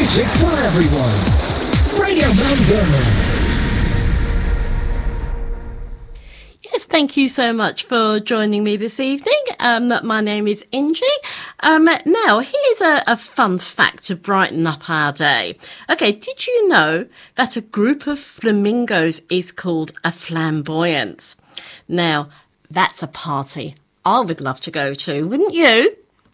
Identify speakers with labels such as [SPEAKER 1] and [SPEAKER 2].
[SPEAKER 1] Music for everyone. Radio Melbourne.
[SPEAKER 2] Yes, thank you so much for joining me this evening. My name is Ingie. Now, here's a fun fact to brighten up our day. Okay, did you know that a group of flamingos is called a flamboyance? Now, that's a party I would love to go to, wouldn't you?